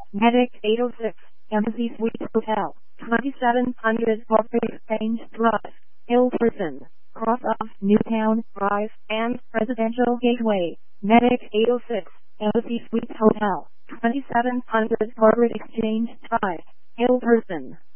Medic 806, Embassy Suite Hotel, 2700 Corporate Exchange Drive, Hilton, Cross off Newtown Drive, and Presidential Gateway. Medic 806, Embassy Suite Hotel, 2700 Corporate Exchange Drive, Hilton.